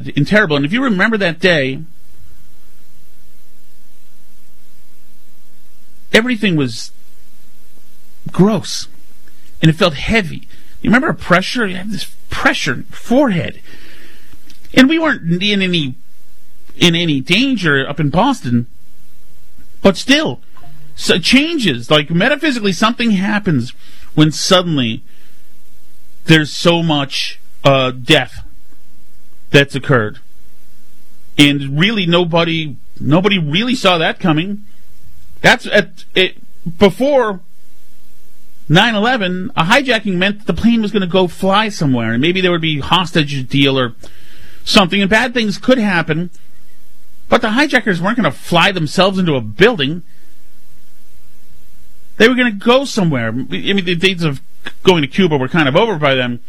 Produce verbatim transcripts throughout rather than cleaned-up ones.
bad and terrible. And if you remember that day, everything was gross, and it felt heavy. You remember a pressure? You had this pressure in your forehead, and we weren't in any in any danger up in Boston, but still, so changes. Like metaphysically, something happens when suddenly there's so much uh, death that's occurred, and really nobody nobody really saw that coming. That's at it before nine eleven, a hijacking meant that the plane was going to go fly somewhere, and maybe there would be a hostage deal or something, and bad things could happen, but the hijackers weren't going to fly themselves into a building. They were going to go somewhere. I mean, the days of going to Cuba were kind of over by then,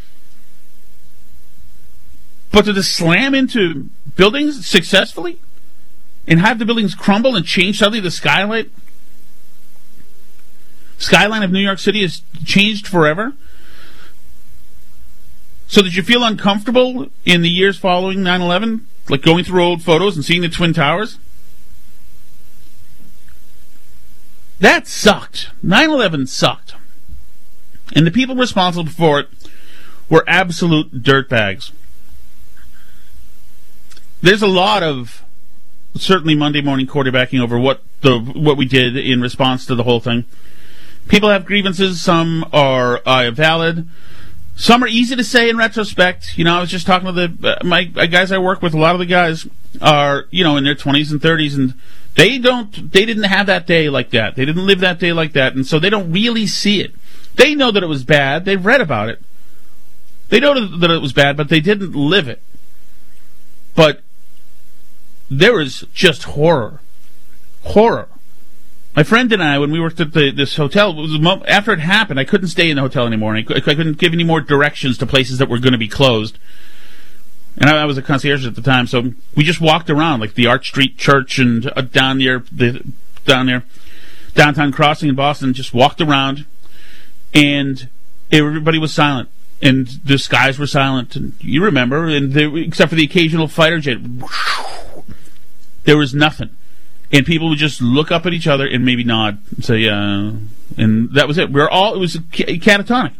but to just slam into buildings successfully and have the buildings crumble and change suddenly the skylight, skyline of New York City has changed forever. So did you feel uncomfortable in the years following nine eleven? Like going through old photos and seeing the Twin Towers? That sucked. nine eleven sucked. And the people responsible for it were absolute dirtbags. There's a lot of certainly Monday morning quarterbacking over what the what we did in response to the whole thing. People have grievances. Some are uh, valid. Some are easy to say in retrospect. You know, I was just talking to the uh, my uh, guys I work with. A lot of the guys are, you know, in their twenties and thirties, and they don't. They didn't have that day like that. They didn't live that day like that, and so they don't really see it. They know that it was bad. They've read about it. They know that it was bad, but they didn't live it. But there was just horror. Horror. My friend and I, when we worked at the, this hotel, it was a mo- after it happened, I couldn't stay in the hotel anymore. I, I couldn't give any more directions to places that were going to be closed. And I, I was a concierge at the time, so we just walked around, like the Arch Street Church and uh, down near the down there, downtown crossing in Boston. Just walked around, and everybody was silent, and the skies were silent. And you remember, and they, except for the occasional fighter jet. There was nothing. And people would just look up at each other and maybe nod and say, yeah. Uh, and that was it. We were all, it was catatonic.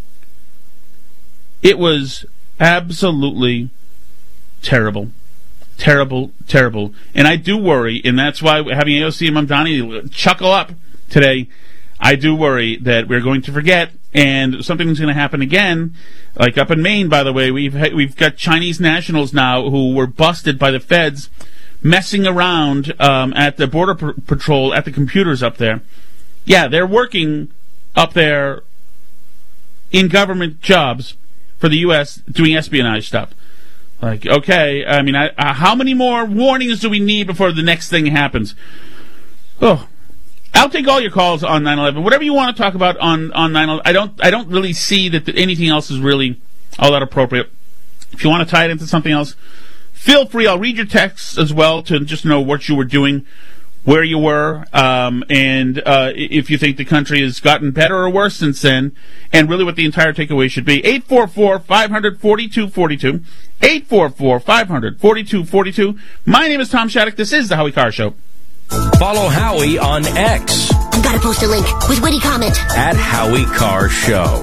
It was absolutely terrible. Terrible, terrible. And I do worry, and that's why having A O C and Mamdani chuckle up today, I do worry that we're going to forget, and something's going to happen again. Like up in Maine, by the way, we've we've got Chinese nationals now who were busted by the feds messing around um, at the Border P- Patrol at the computers up there. Yeah, they're working up there in government jobs for the U S doing espionage stuff. Like, okay, I mean, I, uh, how many more warnings do we need before the next thing happens? Oh, I'll take all your calls on nine eleven. Whatever you want to talk about on, on nine eleven. I don't, I don't really see that anything else is really all that appropriate. If you want to tie it into something else, feel free. I'll read your texts as well to just know what you were doing, where you were, um, and uh, if you think the country has gotten better or worse since then, and really what the entire takeaway should be. eight four four, five hundred, forty-two forty-two. eight four four, five hundred, forty-two forty-two. My name is Tom Shattuck. This is The Howie Carr Show. Follow Howie on X. I've got to post a link with witty comment. At Howie Carr Show.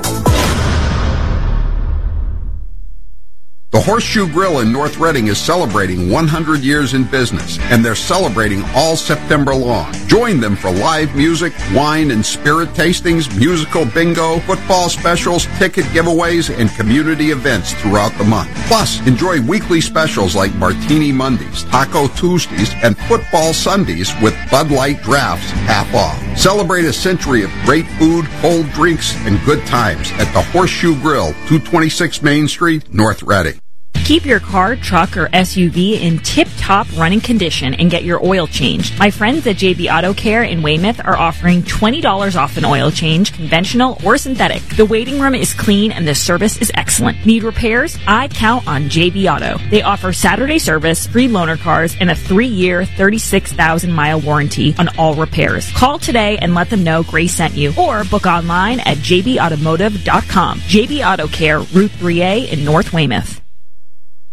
The Horseshoe Grill in North Reading is celebrating one hundred years in business, and they're celebrating all September long. Join them for live music, wine and spirit tastings, musical bingo, football specials, ticket giveaways, and community events throughout the month. Plus, enjoy weekly specials like Martini Mondays, Taco Tuesdays, and Football Sundays with Bud Light drafts half off. Celebrate a century of great food, cold drinks, and good times at the Horseshoe Grill, two twenty-six Main Street, North Reading. Keep your car, truck, or S U V in tip-top running condition and get your oil changed. My friends at J B Auto Care in Weymouth are offering twenty dollars off an oil change, conventional or synthetic. The waiting room is clean and the service is excellent. Need repairs? I count on J B Auto. They offer Saturday service, free loaner cars, and a three-year, thirty-six thousand mile warranty on all repairs. Call today and let them know Grace sent you, or book online at j b automotive dot com. J B Auto Care, Route three A in North Weymouth.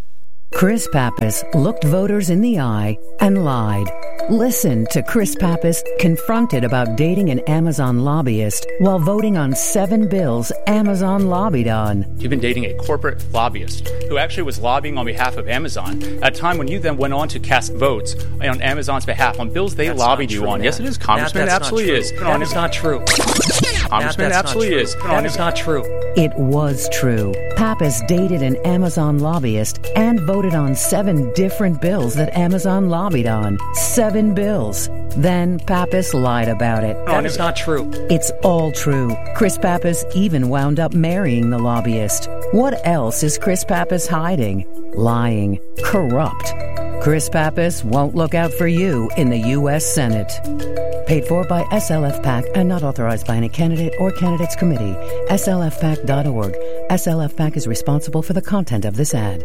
Chris Pappas looked voters in the eye and lied. Listen to Chris Pappas confronted about dating an Amazon lobbyist while voting on seven bills Amazon lobbied on. You've been dating a corporate lobbyist who actually was lobbying on behalf of Amazon at a time when you then went on to cast votes on Amazon's behalf on bills they that's lobbied you on. Matt. Yes, it is, Congressman. Matt, it absolutely is. That is not true. Congressman, it absolutely is. That is not true. It was true. Pappas dated an Amazon lobbyist and voted on seven different bills that Amazon lobbied on. Seven bills. Then Pappas lied about it. That is not true. It's all true. Chris Pappas even wound up marrying the lobbyist. What else is Chris Pappas hiding? Lying. Corrupt. Chris Pappas won't look out for you in the U S Senate. Paid for by S L F PAC and not authorized by any candidate or candidates committee. S L F pac dot org. S L F PAC is responsible for the content of this ad.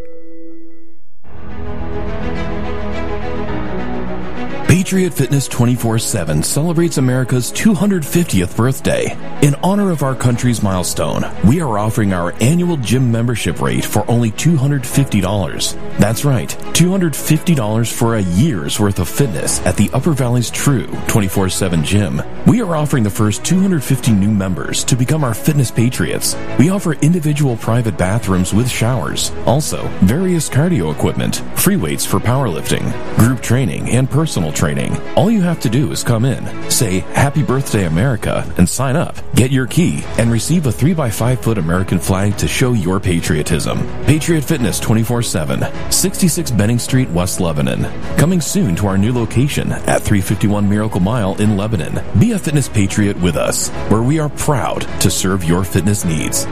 Patriot Fitness twenty-four seven celebrates America's two hundred fiftieth birthday. In honor of our country's milestone, we are offering our annual gym membership rate for only two hundred fifty dollars. That's right, two hundred fifty dollars for a year's worth of fitness at the Upper Valley's true twenty-four seven gym. We are offering the first two hundred fifty new members to become our fitness patriots. We offer individual private bathrooms with showers. Also, various cardio equipment, free weights for powerlifting, group training, and personal training. All you have to do is come in, say Happy Birthday America, and sign up. Get your key and receive a three by five foot American flag to show your patriotism. Patriot Fitness twenty-four seven, sixty-six Benning Street, West Lebanon. Coming soon to our new location at three fifty-one Miracle Mile in Lebanon. Be a fitness patriot with us, where we are proud to serve your fitness needs.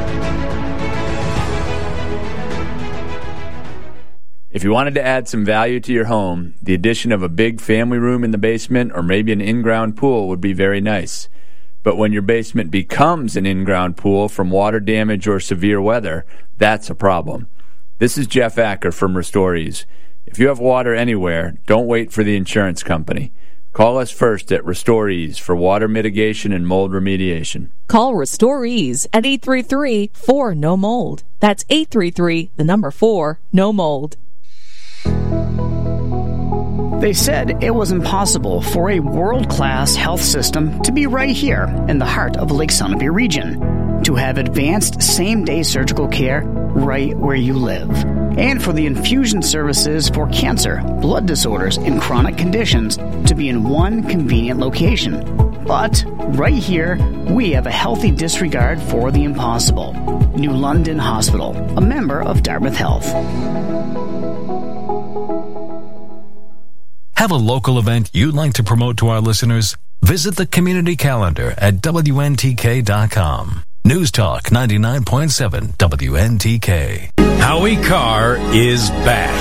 If you wanted to add some value to your home, the addition of a big family room in the basement or maybe an in-ground pool would be very nice. But when your basement becomes an in-ground pool from water damage or severe weather, that's a problem. This is Jeff Acker from Restorees. If you have water anywhere, don't wait for the insurance company. Call us first at Restorees for water mitigation and mold remediation. Call Restorees at eight three three, four, no mold. That's eight three three, the number four, no mold. They said it was impossible for a world-class health system to be right here in the heart of Lake Sunapee region, to have advanced same-day surgical care right where you live, and for the infusion services for cancer, blood disorders, and chronic conditions to be in one convenient location. But right here, we have a healthy disregard for the impossible. New London Hospital, a member of Dartmouth Health. Have a local event you'd like to promote to our listeners? Visit the community calendar at W N T K dot com. News Talk ninety-nine point seven W N T K. Howie Carr is back.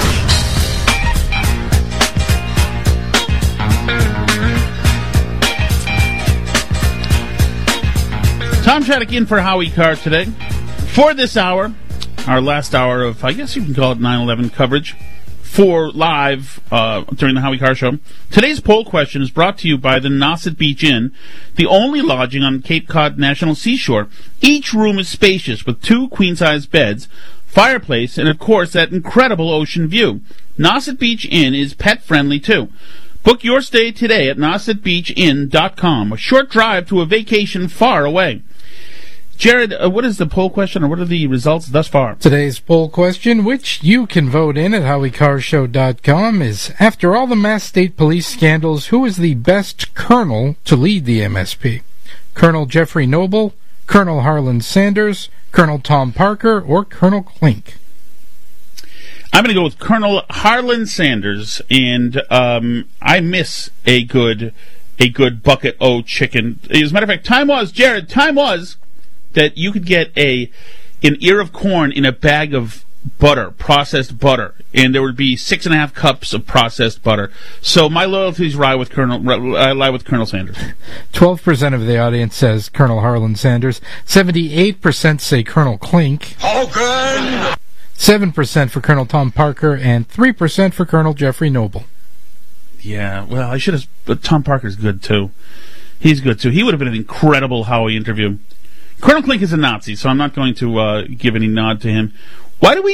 Tom Shattuck in for Howie Carr today. For this hour, our last hour of, I guess you can call it nine eleven coverage, for live uh, during the Howie Carr Show. Today's poll question is brought to you by the Nauset Beach Inn, the only lodging on Cape Cod National Seashore. Each room is spacious with two queen-size beds, fireplace, and of course that incredible ocean view. Nauset Beach Inn is pet-friendly too. Book your stay today at nauset beach inn dot com, a short drive to a vacation far away. Jared, uh, what is the poll question, or what are the results thus far? Today's poll question, which you can vote in at howie carr show dot com, is, after all the Mass State Police scandals, who is the best colonel to lead the M S P? Colonel Jeffrey Noble, Colonel Harlan Sanders, Colonel Tom Parker, or Colonel Klink? I'm going to go with Colonel Harlan Sanders, and um, I miss a good, a good bucket o' chicken. As a matter of fact, time was, Jared, time was that you could get a an ear of corn in a bag of butter, processed butter, and there would be six and a half cups of processed butter. So my loyalties lie with Colonel I lie with Colonel Sanders. Twelve percent of the audience says Colonel Harlan Sanders. Seventy-eight percent say Colonel Klink. Hogan. Seven percent for Colonel Tom Parker, and three percent for Colonel Jeffrey Noble. Yeah, well, I should have. But Tom Parker's good too. He's good too. He would have been an incredible Howie interview. Colonel Klink is a Nazi, so I'm not going to uh, give any nod to him. Why do we use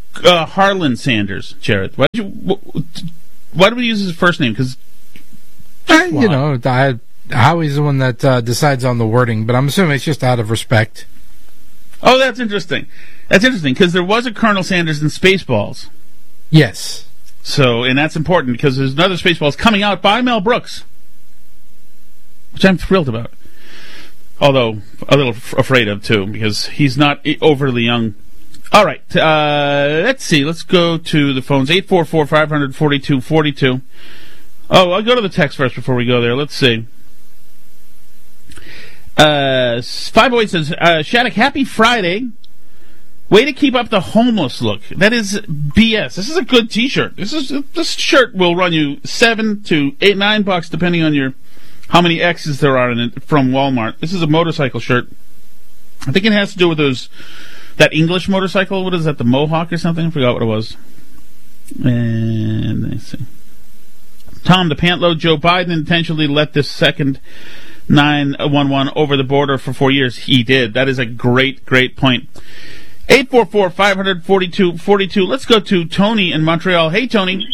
uh, Harlan Sanders, Jared? Why did you? Why do we use his first name? Because you know, I, Howie's the one that uh, decides on the wording, but I'm assuming it's just out of respect. Oh, that's interesting. That's interesting because there was a Colonel Sanders in Spaceballs. Yes. So, and that's important because there's another Spaceballs coming out by Mel Brooks, which I'm thrilled about. Although a little f- afraid of too, because he's not overly young. All right, uh, let's see. Let's go to the phones. eight four four, five hundred, forty-two forty-two. Oh, I'll go to the text first before we go there. Let's see. Uh, five oh eight says, uh, Shattuck, happy Friday. Way to keep up the homeless look. That is B S. This is a good T-shirt. This is this shirt will run you seven to eight, nine bucks depending on your how many X's there are in it from Walmart. This is a motorcycle shirt. I think it has to do with those that English motorcycle. What is that? The Mohawk or something? I forgot what it was. And let's see. Tom, the pant load. Joe Biden intentionally let this second nine one one over the border for four years. He did. That is a great, great point. eight four four, five hundred, forty-two forty-two. Let's go to Tony in Montreal. Hey, Tony.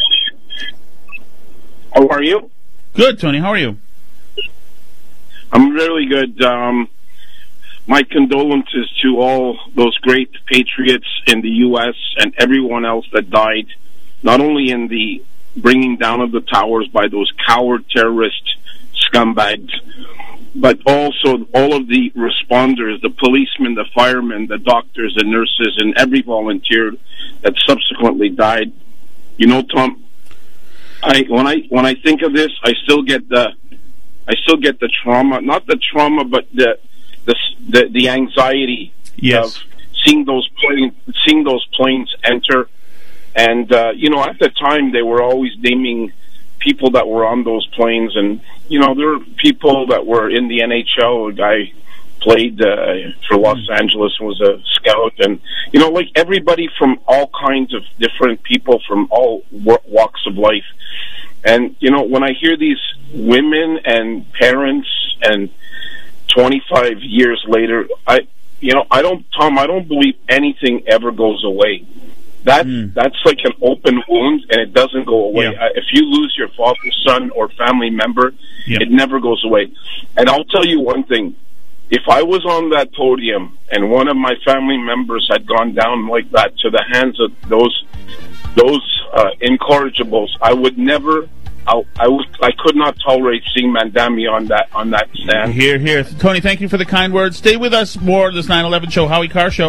How are you? Good, Tony. How are you? I'm really good. Um, my condolences to all those great patriots in the U S and everyone else that died, not only in the bringing down of the towers by those coward terrorist scumbags, but also all of the responders, the policemen, the firemen, the doctors, the nurses, and every volunteer that subsequently died. You know, Tom, I when I when I think of this, I still get the I still get the trauma, not the trauma, but the the the, the anxiety yes. of seeing those planes, seeing those planes enter, and uh, you know, at the time they were always naming people that were on those planes, and you know, there were people that were in the N H L. A guy played uh, for Los mm. Angeles and was a scout, and you know, like everybody from all kinds of different people from all walks of life. And you know, when I hear these women and parents, and twenty-five years later, I, you know, I don't, Tom, I don't believe anything ever goes away. That mm. that's like an open wound, and it doesn't go away. Yeah. If you lose your father, son, or family member, yeah. it never goes away. And I'll tell you one thing: if I was on that podium and one of my family members had gone down like that to the hands of those those uh, incorrigibles, I would never. I, I, would, I could not tolerate seeing Mandami on that on that stand. Here, here, Tony. Thank you for the kind words. Stay with us. More of this nine eleven show, Howie Carr Show.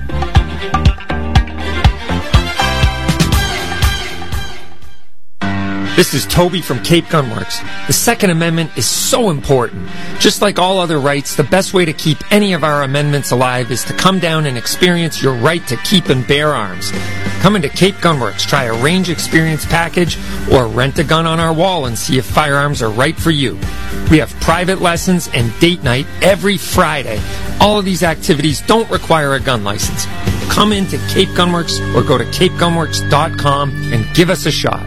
This is Toby from Cape Gunworks. The Second Amendment is so important. Just like all other rights, the best way to keep any of our amendments alive is to come down and experience your right to keep and bear arms. Come into Cape Gunworks, try a range experience package, or rent a gun on our wall and see if firearms are right for you. We have private lessons and date night every Friday. All of these activities don't require a gun license. Come into Cape Gunworks or go to cape gunworks dot com and give us a shot.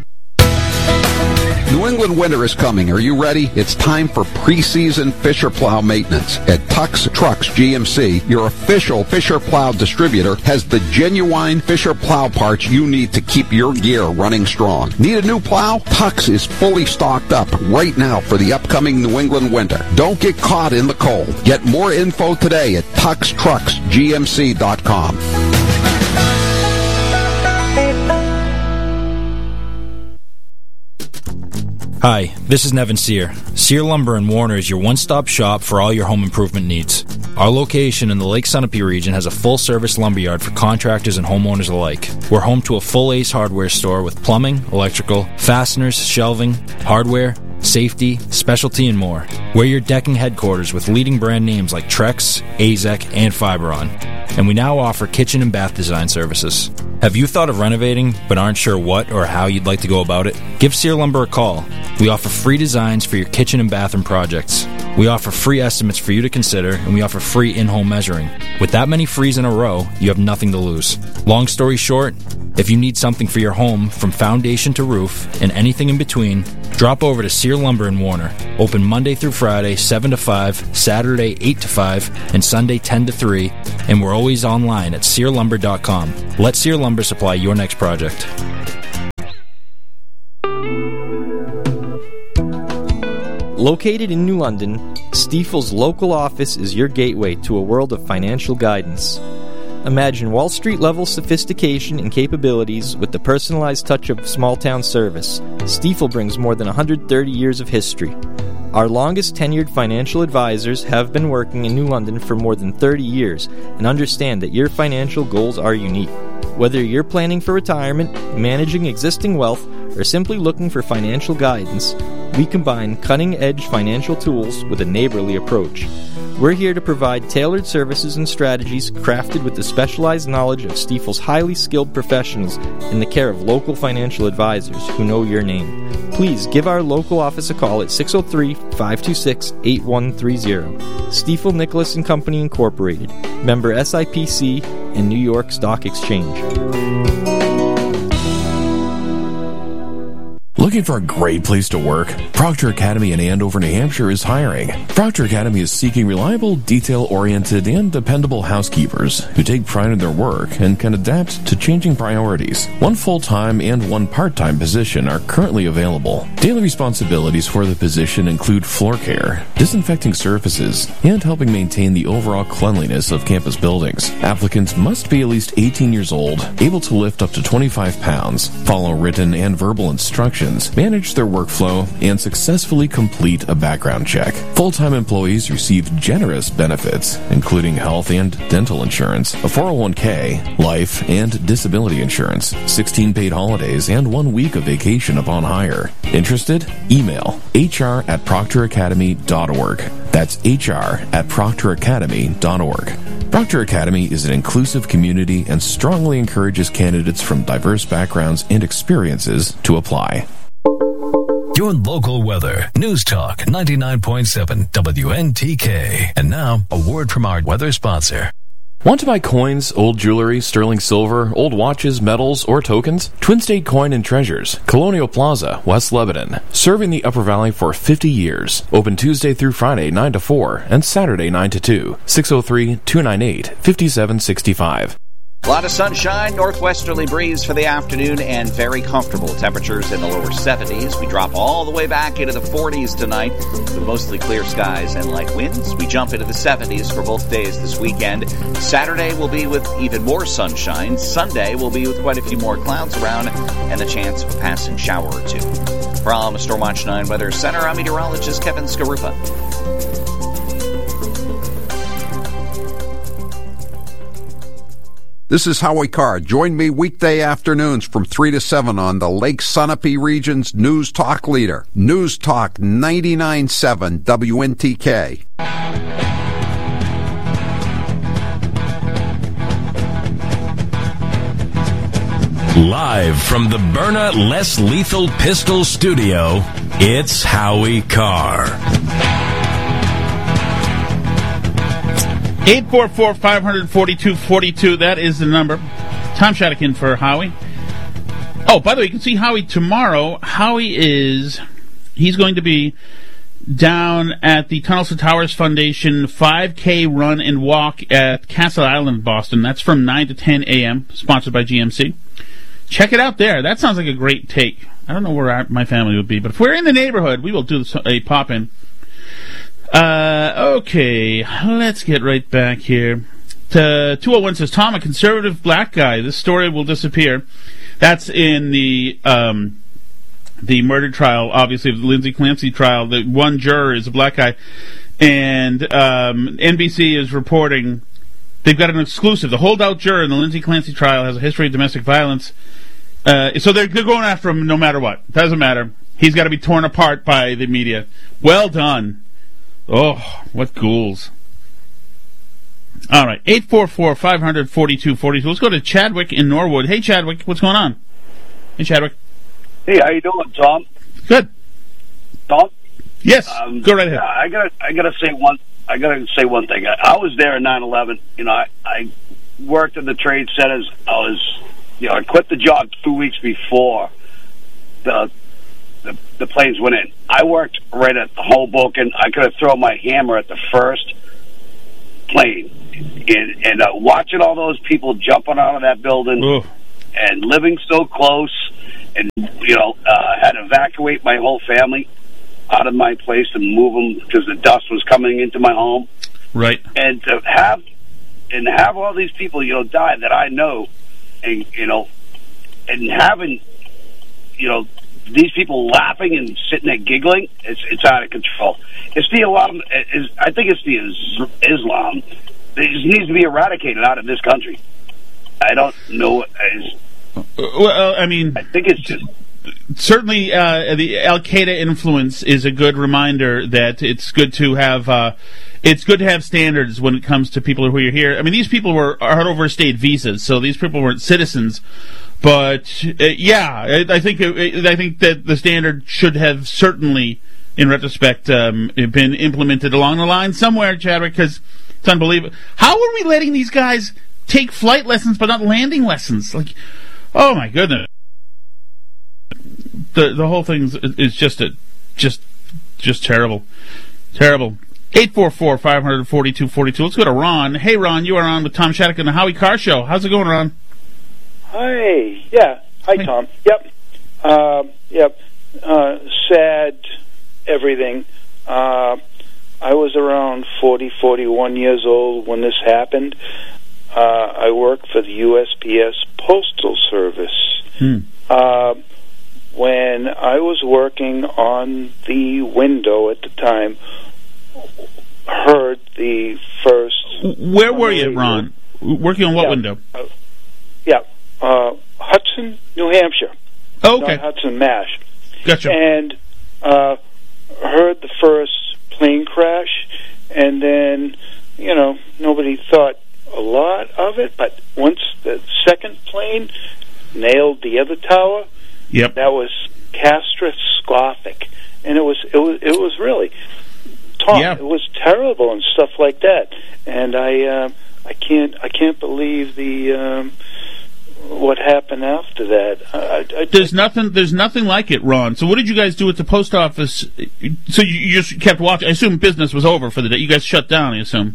New England winter is coming. Are you ready? It's time for preseason Fisher Plow maintenance. At Tux Trucks G M C, your official Fisher Plow distributor has the genuine Fisher Plow parts you need to keep your gear running strong. Need a new plow? Tux is fully stocked up right now for the upcoming New England winter. Don't get caught in the cold. Get more info today at tux trucks g m c dot com. Hi, this is Nevin Sear. Sear Lumber in Warner is your one-stop shop for all your home improvement needs. Our location in the Lake Sunapee region has a full-service lumberyard for contractors and homeowners alike. We're home to a full Ace Hardware store with plumbing, electrical, fasteners, shelving, hardware, safety, specialty, and more. We're your decking headquarters with leading brand names like Trex, A Z E C, and Fiberon. And we now offer kitchen and bath design services. Have you thought of renovating but aren't sure what or how you'd like to go about it? Give Sear Lumber a call. We offer free designs for your kitchen and bathroom projects. We offer free estimates for you to consider, and we offer free in-home measuring. With that many frees in a row, you have nothing to lose. Long story short, if you need something for your home from foundation to roof and anything in between, drop over to Sear Lumber in Warner. Open Monday through Friday, seven to five, Saturday, eight to five, and Sunday, ten to three, and we're always online at sear lumber dot com. Let Sear Lumber supply your next project. Located in New London, Stifel's local office is your gateway to a world of financial guidance. Imagine Wall Street-level sophistication and capabilities with the personalized touch of small-town service. Stifel brings more than one hundred thirty years of history. Our longest tenured financial advisors have been working in New London for more than thirty years and understand that your financial goals are unique. Whether you're planning for retirement, managing existing wealth, or simply looking for financial guidance, we combine cutting-edge financial tools with a neighborly approach. We're here to provide tailored services and strategies crafted with the specialized knowledge of Stifel's highly skilled professionals in the care of local financial advisors who know your name. Please give our local office a call at six oh three, five two six, eight one three zero. Stiefel Nicholas and Company Incorporated, member S I P C and New York Stock Exchange. Looking for a great place to work? Proctor Academy in Andover, New Hampshire is hiring. Proctor Academy is seeking reliable, detail-oriented, and dependable housekeepers who take pride in their work and can adapt to changing priorities. One full-time and one part-time position are currently available. Daily responsibilities for the position include floor care, disinfecting surfaces, and helping maintain the overall cleanliness of campus buildings. Applicants must be at least eighteen years old, able to lift up to twenty-five pounds, follow written and verbal instructions, manage their workflow, and successfully complete a background check. Full-time employees receive generous benefits, including health and dental insurance, a four oh one k, life and disability insurance, sixteen paid holidays, and one week of vacation upon hire. Interested? Email H R at proctor academy dot org. That's H R at proctor academy dot org. Proctor Academy is an inclusive community and strongly encourages candidates from diverse backgrounds and experiences to apply. Your local weather. News Talk ninety-nine point seven W N T K. And now, a word from our weather sponsor. Want to buy coins, old jewelry, sterling silver, old watches, medals, or tokens? Twin State Coin and Treasures, Colonial Plaza, West Lebanon. Serving the Upper Valley for fifty years. Open Tuesday through Friday, nine to four, and Saturday, nine to two. six oh three, two nine eight, five seven six five. A lot of sunshine, northwesterly breeze for the afternoon, and very comfortable temperatures in the lower seventies. We drop all the way back into the forties tonight with mostly clear skies and light winds. We jump into the seventies for both days this weekend. Saturday will be with even more sunshine. Sunday will be with quite a few more clouds around and the chance of a passing shower or two. From Stormwatch nine Weather Center, I'm meteorologist Kevin Skarupa. This is Howie Carr. Join me weekday afternoons from three to seven on the Lake Sunapee region's News Talk leader. News Talk ninety-nine point seven W N T K. Live from the Byrna Less Lethal Pistol Studio, it's Howie Carr. eight four four, five four two, four two, that is the number. Tom Shadakin for Howie. Oh, by the way, you can see Howie tomorrow. Howie is, he's going to be down at the Tunnels to Towers Foundation five K run and walk at Castle Island, Boston. That's from nine to ten a.m., sponsored by G M C. Check it out there. That sounds like a great take. I don't know where our, my family would be, but if we're in the neighborhood, we will do a pop-in. Uh, okay, let's get right back here. To two oh one says, Tom, a conservative black guy. This story will disappear. That's in the um, the murder trial, obviously, of the Lindsay Clancy trial. The one juror is a black guy. And um, N B C is reporting they've got an exclusive. The holdout juror in the Lindsay Clancy trial has a history of domestic violence. Uh, so they're, they're going after him no matter what. Doesn't matter. He's got to be torn apart by the media. Well done. Oh, what ghouls. All right, eight four four, five four two, four two. Let's go to Chadwick in Norwood. Hey, Chadwick, what's going on? Hey, Chadwick. Hey, how you doing, Tom? Good. Tom? Yes, um, go right ahead. I gotta, I gotta say one, I gotta say one thing. I, I was there in nine eleven. You know, I, I worked in the trade centers. I was, you know, I quit the job two weeks before the The, the planes went in. I worked right at Hoboken. I could have thrown my hammer at the first plane and, and uh, watching all those people jumping out of that building Ooh. and living so close, and you know, uh, had to evacuate my whole family out of my place and move them because the dust was coming into my home. Right. And to have and have all these people, you know, die that I know, and you know, and having, you know, these people laughing and sitting there giggling, it's it's out of control. It's the Islam. Is I think it's the is, Islam. It needs to be eradicated out of this country. I don't know. Is, well, I mean, I think it's just. Certainly, uh, the Al Qaeda influence is a good reminder that it's good to have uh, it's good to have standards when it comes to people who are here. I mean, these people were had overstayed visas, so these people weren't citizens. But uh, yeah, I, I think uh, I think that the standard should have certainly, in retrospect, um, been implemented along the line somewhere, Chadwick, because it's unbelievable. How are we letting these guys take flight lessons but not landing lessons? Like, oh my goodness. The the whole thing is just a just just terrible, terrible. Eight four four five hundred forty two forty two. Let's go to Ron. Hey Ron, you are on with Tom Shattuck and the Howie Carr Show. How's it going, Ron? Hi. Yeah. Hi, hey. Tom. Yep. Uh, yep. Uh, sad. Everything. Uh, I was around forty, forty-one years old when this happened. Uh, I worked for the U S P S Postal Service. Hmm. Uh, when I was working on the window at the time, heard the first... Where were you, Ron? Working on what yeah, window? Uh, yeah, uh, Hudson, New Hampshire. Oh, okay. Not Hudson, Mass. Gotcha. And uh, heard the first plane crash, and then, you know, nobody thought a lot of it, but once the second plane nailed the other tower, yep, that was catastrophic, and it was it was it was really Tom. Yeah. It was terrible and stuff like that, and I uh, I can't I can't believe the um, what happened after that. I, I, there's nothing there's nothing like it, Ron. So what did you guys do at the post office? So you, you just kept watching. I assume business was over for the day. You guys shut down, I assume.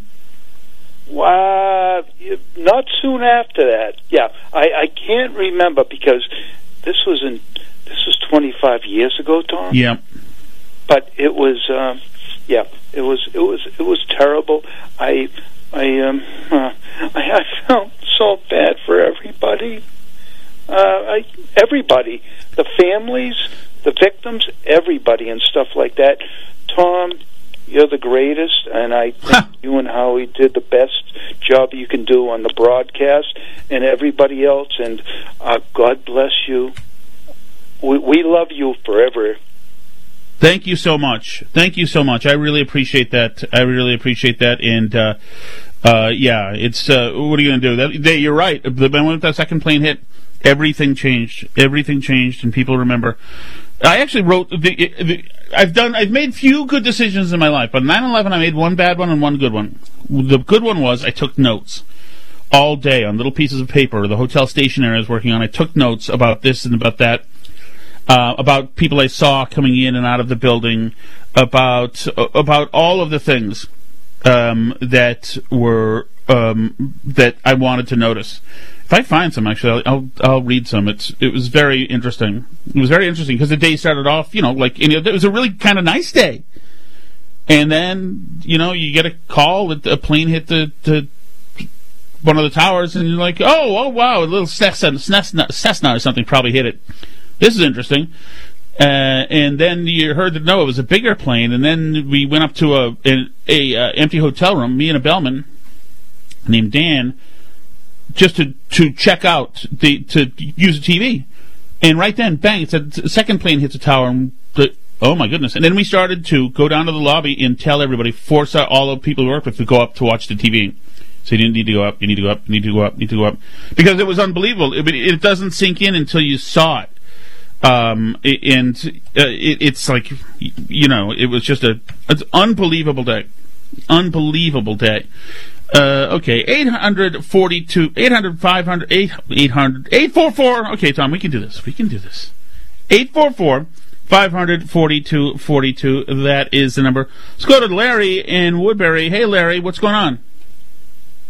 Uh, not soon after that. Yeah, I, I can't remember because this was in this was twenty-five years ago, Tom. Yeah, but it was um, yeah, it was it was it was terrible. I I um uh, I, I felt so bad for everybody. Uh, I everybody, the families, the victims, everybody, and stuff like that. Tom, you're the greatest, and I think you and Howie did the best job you can do on the broadcast, and everybody else, and uh, God bless you. We, we love you forever. Thank you so much. Thank you so much. I really appreciate that. I really appreciate that, and uh, uh, yeah, it's, uh, what are you going to do? That, they, you're right. The moment that second plane hit, everything changed. Everything changed, and people remember. I actually wrote the, the I've done I've made few good decisions in my life, but nine eleven I made one bad one and one good one. The good one was I took notes all day on little pieces of paper. The hotel stationery I was working on, I took notes about this and about that, uh, about people I saw coming in and out of the building, about uh, about all of the things um, that were um, that I wanted to notice. If I find some, actually, I'll I'll read some. It's it was very interesting. It was very interesting because the day started off, you know, like you know, it was a really kind of nice day, and then you know you get a call that a plane hit the, the one of the towers, and you're like, oh, oh wow, a little Cessna, Cessna, Cessna or something probably hit it. This is interesting. Uh, and then you heard that no, it was a bigger plane, and then we went up to a a, a uh, empty hotel room, me and a bellman named Dan, just to, to check out, the to use the T V. And right then, bang, it said the second plane hits the tower. And the, oh, my goodness. And then we started to go down to the lobby and tell everybody, force out all the people we work with to go up to watch the T V. So you need to go up, you need to go up, you need to go up, you need to go up. Because it was unbelievable. It, it doesn't sink in until you saw it. Um, and uh, it, it's like, you know, it was just a it's an unbelievable day. Unbelievable day. Uh, okay, eight hundred forty-two, eight hundred, five hundred, eight hundred, eight four four. Okay, Tom, we can do this. We can do this. eight four four, five hundred, forty-two forty-two. That is the number. Let's go to Larry in Woodbury. Hey, Larry, what's going on?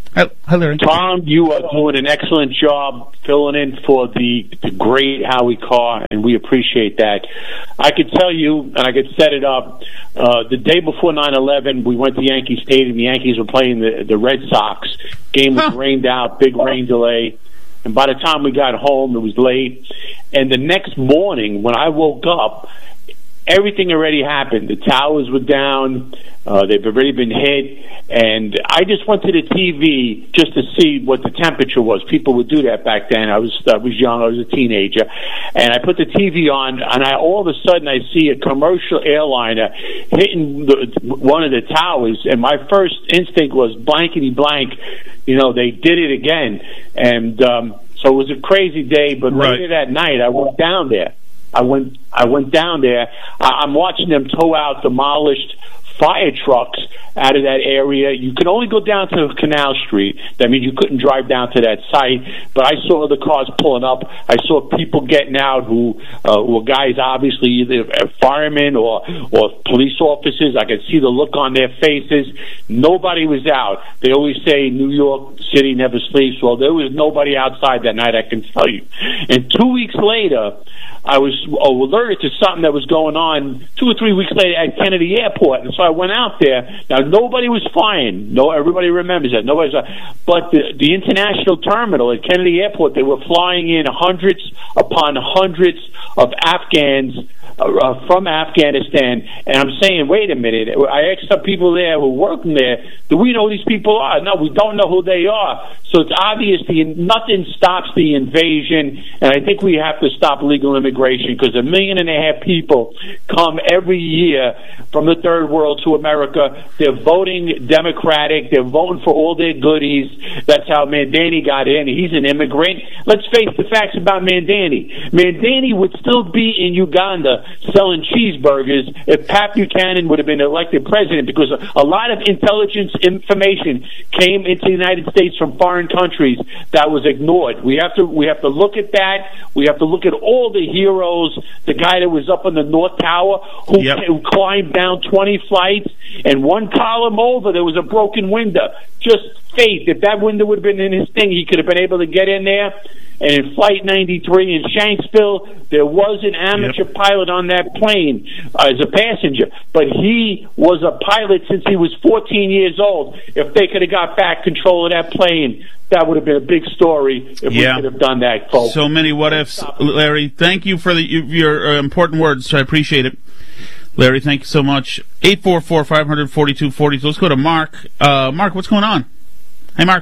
Hi, hi, Larry. Tom, you are doing an excellent job filling in for the, the great Howie Carr, and we appreciate that. I could tell you, and I could set it up, uh, the day before nine eleven, we went to Yankee Stadium. The Yankees were playing the, the Red Sox. Game was huh. rained out, big rain delay. And by the time we got home, it was late. And the next morning, when I woke up, everything already happened. The towers were down. Uh, they've already been hit. And I just went to the T V just to see what the temperature was. People would do that back then. I was I was young. I was a teenager. And I put the T V on, and I all of a sudden I see a commercial airliner hitting the, one of the towers. And my first instinct was blankety blank. You know, they did it again. And um, so it was a crazy day. But right. later that night, I went down there. I went I went down there. I'm watching them tow out demolished fire trucks out of that area. You could only go down to Canal Street. That means you couldn't drive down to that site. But I saw the cars pulling up. I saw people getting out who uh, were guys, obviously either firemen or or police officers. I could see the look on their faces. Nobody was out. They always say New York City never sleeps. Well, there was nobody outside that night, I can tell you. And two weeks later, I was alerted to something that was going on two or three weeks later at Kennedy Airport, and so I went out there. Now, nobody was flying. No, everybody remembers that. Nobody's. But the, the international terminal at Kennedy Airport, they were flying in hundreds upon hundreds of Afghans uh, from Afghanistan, and I'm saying, wait a minute. I asked some people there who were working there, do we know who these people are? No, we don't know who they are. So it's obvious the, nothing stops the invasion, and I think we have to stop legal immigration, because a million and a half people come every year from the third world to America. They're voting Democratic. They're voting for all their goodies. That's how Mandani got in. He's an immigrant. Let's face the facts about Mandani. Mandani would still be in Uganda selling cheeseburgers if Pat Buchanan would have been elected president, because a lot of intelligence information came into the United States from foreign countries that was ignored. We have to we have to look at that. We have to look at all the heroes. The guy that was up on the North Tower who, yep. who climbed down twenty flights, and one column over there was a broken window. Just faith. If that window would have been in his thing, he could have been able to get in there. And in Flight ninety-three in Shanksville, there was an amateur yep. pilot on that plane uh, as a passenger, but he was a pilot since he was fourteen years old. If they could have got back control of that plane, that would have been a big story if yeah. we could have done that, folks. So many what ifs, Larry. Thank you for the, your uh, important words. I appreciate it. Larry, thank you so much. eight four four, five four two four zero. So let's go to Mark. Uh, Mark, what's going on? Hey, Mark.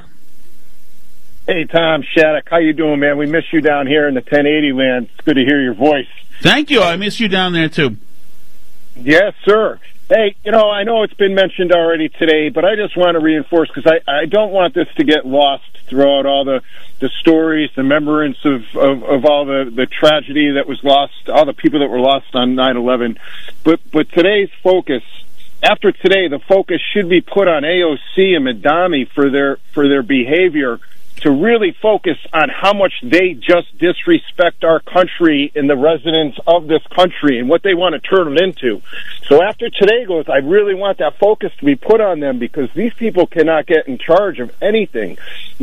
Hey, Tom Shattuck. How you doing, man? We miss you down here in the ten eighty land. It's good to hear your voice. Thank you. I miss you down there, too. Yes, sir. Hey, you know, I know it's been mentioned already today, but I just want to reinforce, because I, I don't want this to get lost throughout all the, the stories, the remembrance of, of, of all the, the tragedy that was lost, all the people that were lost on nine eleven. But, but today's focus, after today, the focus should be put on A O C and Madami for their, for their behavior, to really focus on how much they just disrespect our country and the residents of this country and what they want to turn it into. So after today goes, I really want that focus to be put on them, because these people cannot get in charge of anything.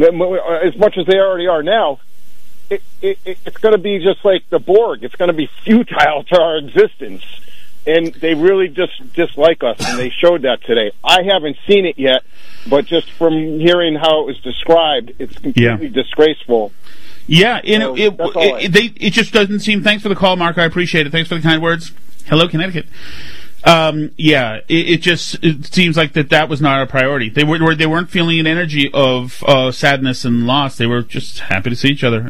As much as they already are now, it, it, it's going to be just like the Borg. It's going to be futile to our existence. And they really just dislike us, and they showed that today. I haven't seen it yet, but just from hearing how it was described, it's completely yeah. disgraceful. Yeah, you know, so it, it, it, they, it just doesn't seem... Thanks for the call, Mark. I appreciate it. Thanks for the kind words. Hello, Connecticut. Um, yeah, it, it just it seems like that that was not a priority. They were they weren't feeling an energy of uh, sadness and loss. They were just happy to see each other.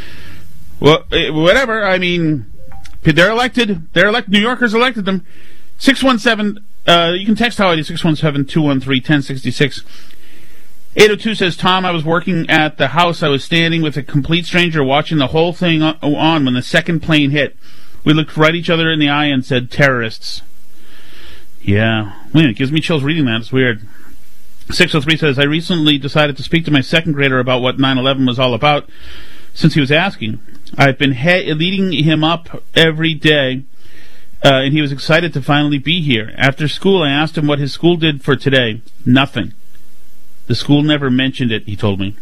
Well, whatever. I mean... They're elected. They're elected. New Yorkers elected them. six one seven, uh, you can text Howie to six one seven, two one three, one oh six six. eight oh two says, Tom, I was working at the house. I was standing with a complete stranger watching the whole thing on when the second plane hit. We looked right each other in the eye and said, terrorists. Yeah. Man, it gives me chills reading that. It's weird. six oh three says, I recently decided to speak to my second grader about what nine eleven was all about, since he was asking. I've been he- leading him up every day, uh, and he was excited to finally be here. After school, I asked him what his school did for today. Nothing. The school never mentioned it, he told me.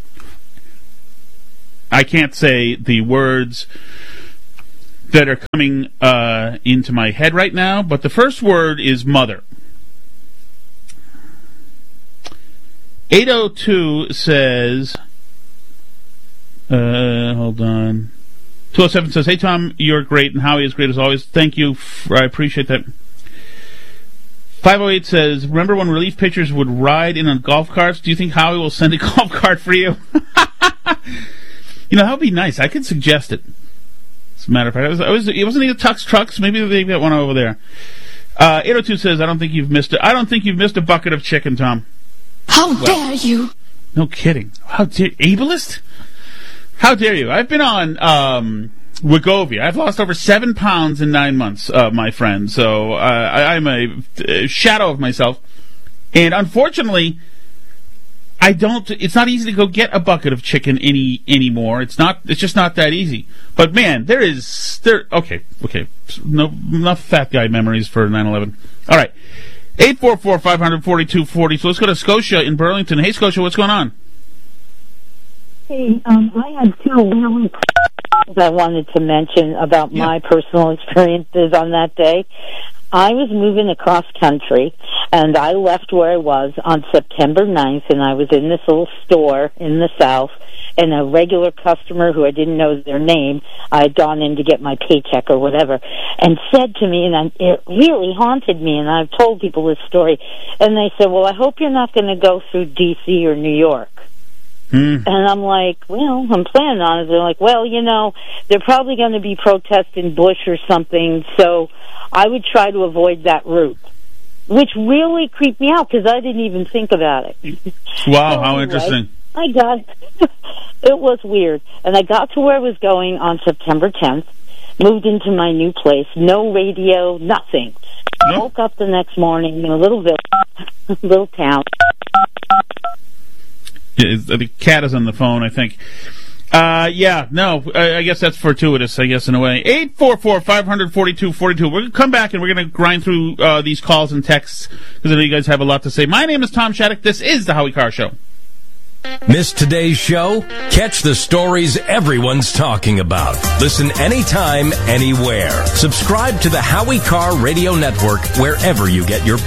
I can't say the words that are coming uh, into my head right now, but the first word is mother. eight oh two says, uh, hold on. two oh seven says, hey, Tom, you're great, and Howie is great as always. Thank you. For, I appreciate that. five oh eight says, remember when relief pitchers would ride in on golf carts? Do you think Howie will send a golf cart for you? You know, that would be nice. I could suggest it. As a matter of fact, I was, I was, it wasn't even Tux Trucks. Maybe they got one over there. Uh, eight oh two says, I don't think you've missed it. I don't think you've missed a bucket of chicken, Tom. How well, dare you? No kidding. How dare ableist? How dare you? I've been on um, Wegovy. I've lost over seven pounds in nine months, uh, my friend. So uh, I, I'm a, a shadow of myself. And unfortunately, I don't. It's not easy to go get a bucket of chicken any anymore. It's not. It's just not that easy. But man, there is there. Okay, okay. No, enough fat guy memories for nine eleven. All right. eight four four, five four two, four zero. So let's go to Scotia in Burlington. Hey, Scotia, what's going on? Hey, um, I had two really things I wanted to mention about yeah. my personal experiences on that day. I was moving across country, and I left where I was on September ninth, and I was in this little store in the South, and a regular customer who I didn't know their name, I had gone in to get my paycheck or whatever, and said to me, and I, it really haunted me, and I've told people this story, and they said, well, I hope you're not going to go through D C or New York. Mm. And I'm like, well, I'm planning on it. They're like, well, you know, they're probably going to be protesting Bush or something, so I would try to avoid that route, which really creeped me out because I didn't even think about it. Wow, so how anyway, interesting. I got, it was weird. And I got to where I was going on September tenth, moved into my new place, no radio, nothing. No. Woke up the next morning in a little village, little town. Yeah, the cat is on the phone, I think. Uh, yeah, no, I, I guess that's fortuitous, I guess, in a way. eight four four, five four two, four two. We're going to come back and we're going to grind through uh, these calls and texts because I know you guys have a lot to say. My name is Tom Shattuck. This is The Howie Carr Show. Miss today's show? Catch the stories everyone's talking about. Listen anytime, anywhere. Subscribe to the Howie Carr Radio Network wherever you get your